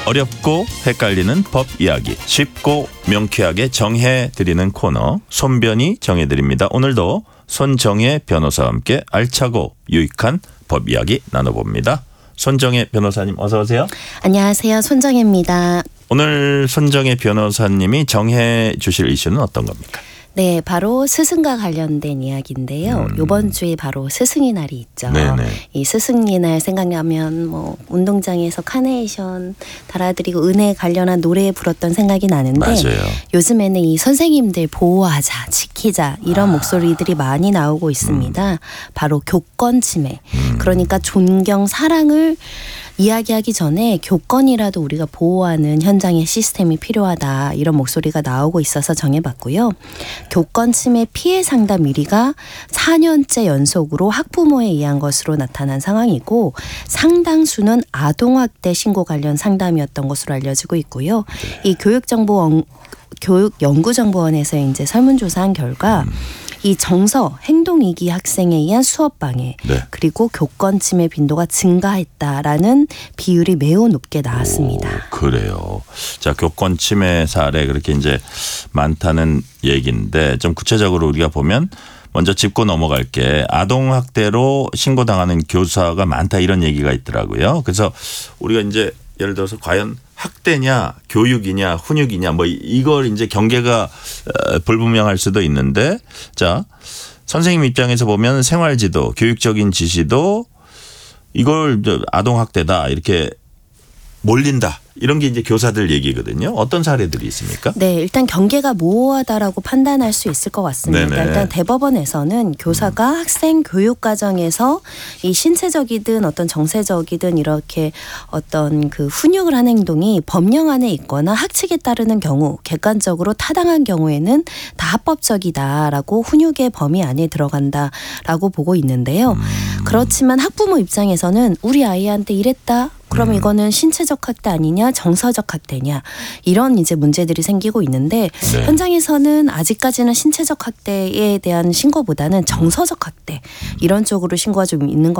어렵고 헷갈리는 법 이야기 쉽고 명쾌하게 정해드리는 코너 손변이 정해드립니다. 오늘도 손정혜 변호사와 함께 알차고 유익한 법 이야기 나눠봅니다. 손정혜 변호사님 어서 오세요. 안녕하세요. 손정혜입니다. 오늘 손정혜 변호사님이 정해 주실 이슈는 어떤 겁니까? 네, 바로 스승과 관련된 이야기인데요. 이번 주에 바로 스승의 날이 있죠. 네네. 이 스승의 날 생각나면 뭐 운동장에서 카네이션 달아드리고 은혜 관련한 노래 불었던 생각이 나는데 맞아요. 요즘에는 이 선생님들 보호하자, 지키자 이런 목소리들이 많이 나오고 있습니다. 바로 교권 침해. 그러니까 존경, 사랑을 이야기하기 전에 교권이라도 우리가 보호하는 현장의 시스템이 필요하다 이런 목소리가 나오고 있어서 정해봤고요. 교권 침해 피해 상담 1위가 4년째 연속으로 학부모에 의한 것으로 나타난 상황이고 상당수는 아동학대 신고 관련 상담이었던 것으로 알려지고 있고요. 이 교육연구정보원에서 이제 설문조사한 결과 이 정서, 행동이기 학생에 의한 수업 방해 네. 그리고 교권 침해 빈도가 증가했다라는 비율이 매우 높게 나왔습니다. 그래요. 자, 교권 침해 사례 그렇게 이제 많다는 얘기인데 좀 구체적으로 우리가 보면 먼저 짚고 넘어갈게 아동학대로 신고당하는 교사가 많다 이런 얘기가 있더라고요. 그래서 우리가 이제 예를 들어서 과연 학대냐 교육이냐 훈육이냐 뭐 이걸 이제 경계가 불분명할 수도 있는데 자 선생님 입장에서 보면 생활지도 교육적인 지시도 이걸 아동학대다 이렇게 몰린다 이런 게 이제 교사들 얘기거든요. 어떤 사례들이 있습니까? 네, 일단 경계가 모호하다라고 판단할 수 있을 것 같습니다. 네네. 일단 대법원에서는 교사가 학생 교육 과정에서 이 신체적이든 어떤 정세적이든 이렇게 어떤 그 훈육을 하는 행동이 법령 안에 있거나 학칙에 따르는 경우 객관적으로 타당한 경우에는 다 합법적이다라고 훈육의 범위 안에 들어간다라고 보고 있는데요. 그렇지만 학부모 입장에서는 우리 아이한테 이랬다. 그럼 이거는 신체적 학대 아니냐 정서적 학대냐 이런 이제 문제들이 생기고 있는데 네. 현장에서는 아직까지는 신체적 학대에 대한 신고보다는 정서적 학대 이런 쪽으로 신고가 좀 있는 것